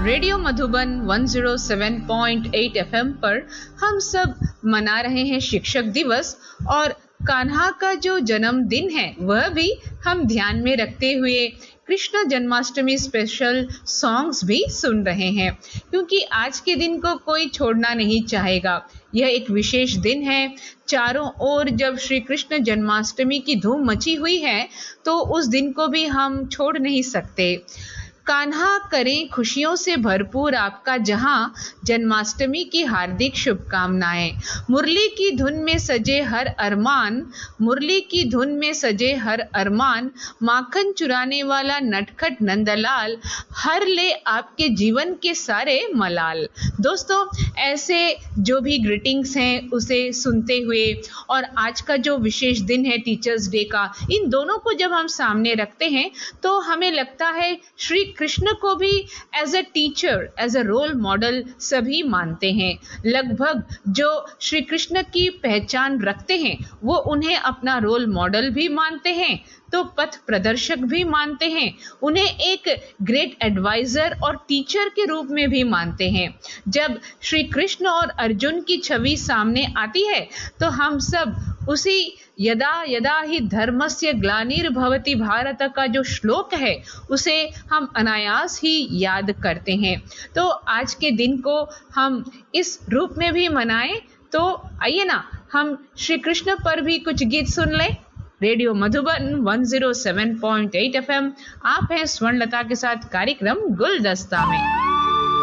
Radio Madhuban 107.8 FM पर हम सब मना रहे हैं शिक्षक दिवस और कान्हा का जो जन्मदिन है वह भी हम ध्यान में रखते हुए कृष्ण जन्माष्टमी स्पेशल सॉन्ग्स भी सुन रहे हैं, क्योंकि आज के दिन को कोई छोड़ना नहीं चाहेगा। यह एक विशेष दिन है। चारों ओर जब श्री कृष्ण जन्माष्टमी की धूम मची हुई है तो उस दिन को भी हम छोड़ नहीं सकते। कान्हा करें खुशियों से भरपूर आपका जहां, जन्माष्टमी की हार्दिक शुभकामनाएं। मुरली की धुन में सजे हर अरमान, मुरली की धुन में सजे हर अरमान, माखन चुराने वाला नटखट नंदलाल, हर ले आपके जीवन के सारे मलाल। दोस्तों, ऐसे जो भी ग्रीटिंग्स हैं उसे सुनते हुए और आज का जो विशेष दिन है टीचर्स डे का, इन दोनों को जब हम सामने रखते हैं तो हमें लगता है श्री कृष्ण को भी as a teacher, as a role model सभी मानते हैं। लगभग जो श्री कृष्ण की पहचान रखते हैं वो उन्हें अपना रोल मॉडल भी मानते हैं, तो पथ प्रदर्शक भी मानते हैं, उन्हें एक ग्रेट एडवाइजर और टीचर के रूप में भी मानते हैं। जब श्री कृष्ण और अर्जुन की छवि सामने आती है तो हम सब उसी यदा यदा ही धर्मस्य ग्लानिर्भवति भारत का जो श्लोक है उसे हम अनायास ही याद करते हैं। तो आज के दिन को हम इस रूप में भी मनाएं। तो आइए ना हम श्री कृष्ण पर भी कुछ गीत सुन लें। रेडियो मधुबन 107.8 एफएम, आप हैं स्वर्णलता के साथ कार्यक्रम गुलदस्ता में।